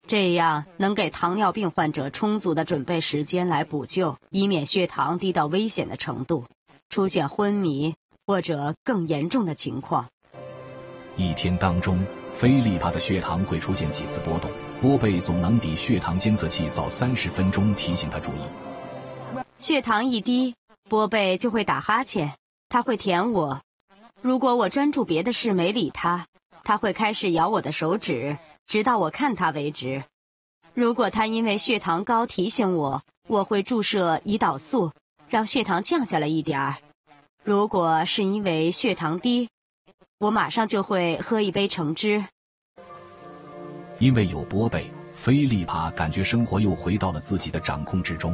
这样能给糖尿病患者充足的准备时间来补救，以免血糖低到危险的程度，出现昏迷或者更严重的情况。 一天当中，菲利帕的血糖会出现几次波动，波贝总能抵血糖监测器早30分钟提醒他注意。 血糖一低，波贝就会打哈欠，他会舔我。如果我专注别的事没理他，他会开始咬我的手指，直到我看他为止。如果他因为血糖高提醒我，我会注射胰岛素，让血糖降下来一点儿。如果是因为血糖低，我马上就会喝一杯橙汁。 因为有波贝，菲利帕感觉生活又回到了自己的掌控之中。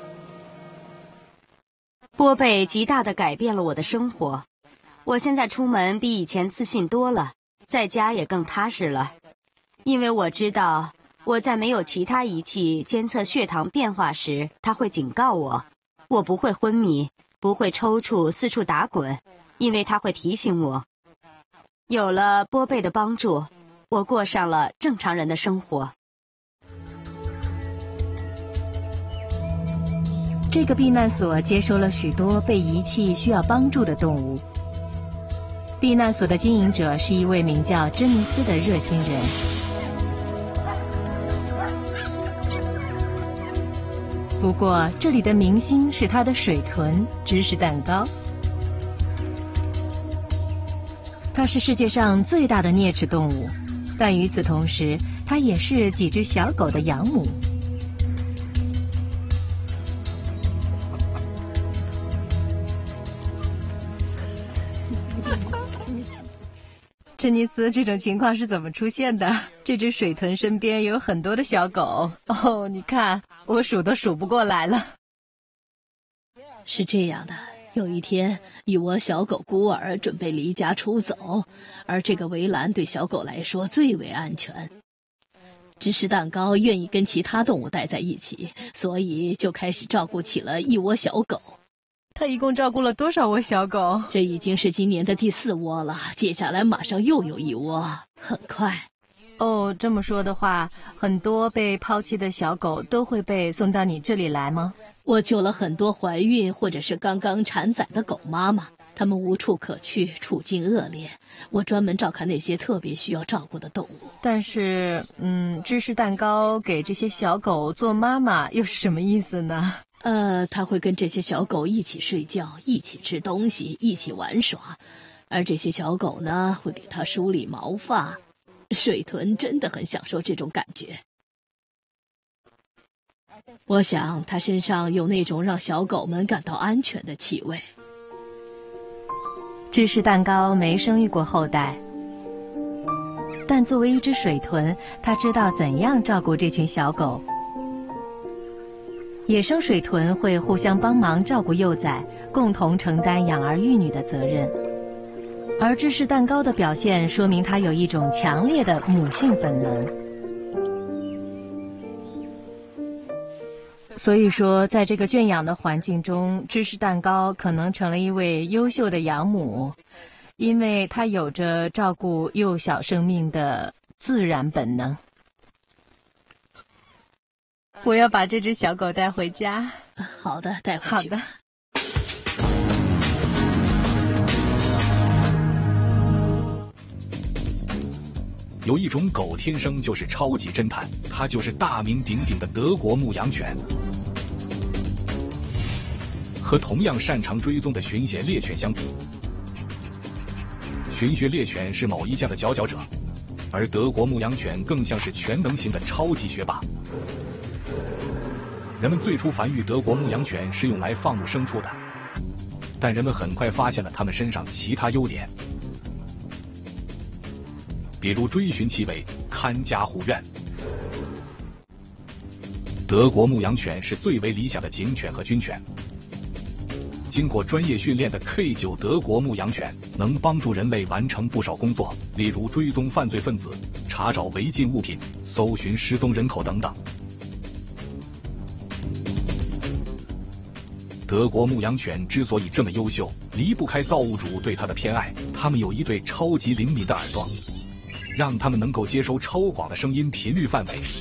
波贝极大地改变了我的生活，我现在出门比以前自信多了，在家也更踏实了。因为我知道我在没有其他仪器监测血糖变化时，它会警告我，我不会昏迷，不会抽搐四处打滚，因为它会提醒我。有了波贝的帮助，我过上了正常人的生活。 这个避难所接收了许多被遗弃需要帮助的动物。避难所的经营者是一位名叫珍妮斯的热心人。不过，这里的明星是他的水豚芝士蛋糕。它是世界上最大的啮齿动物，但与此同时，它也是几只小狗的养母。珍妮斯，这种情况是怎么出现的？这只水豚身边有很多的小狗哦，你看，我数都数不过来了。 是这样的，有一天，一窝小狗孤儿准备离家出走，而这个围栏对小狗来说最为安全。芝士蛋糕愿意跟其他动物待在一起，所以就开始照顾起了一窝小狗。 他一共照顾了多少窝小狗？ 这已经是今年的第4窝了，接下来马上又有一窝，很快。 哦，这么说的话，很多被抛弃的小狗都会被送到你这里来吗？ 我救了很多怀孕或者是刚刚产崽的狗妈妈，它们无处可去，处境恶劣。我专门照看那些特别需要照顾的动物。 但是，芝士蛋糕给这些小狗做妈妈又是什么意思呢？ 他会跟这些小狗一起睡觉，一起吃东西，一起玩耍，而这些小狗呢，会给它梳理毛发。水豚真的很享受这种感觉。我想它身上有那种让小狗们感到安全的气味。 芝士蛋糕没生育过后代，但作为一只水豚，它知道怎样照顾这群小狗。野生水豚会互相帮忙照顾幼崽，共同承担养儿育女的责任。而芝士蛋糕的表现说明它有一种强烈的母性本能。所以说，在这个圈养的环境中，芝士蛋糕可能成了一位优秀的养母，因为它有着照顾幼小生命的自然本能。我要把这只小狗带回家。 好的，带回去。 好的。 有一种狗天生就是超级侦探，它就是大名鼎鼎的德国牧羊犬。和同样擅长追踪的寻血猎犬相比，寻血猎犬是某一家的佼佼者，而德国牧羊犬更像是全能型的超级学霸。人们最初繁育德国牧羊犬是用来放牧牲畜的，但人们很快发现了它们身上其他优点，比如追寻气味、看家护院。德国牧羊犬是最为理想的警犬和军犬。经过专业训练的 K9 德国牧羊犬能帮助人类完成不少工作，例如追踪犯罪分子、查找违禁物品、搜寻失踪人口等等。德国牧羊犬之所以这么优秀，离不开造物主对它的偏爱。它们有一对超级灵敏的耳朵，让它们能够接收超广的声音频率范围，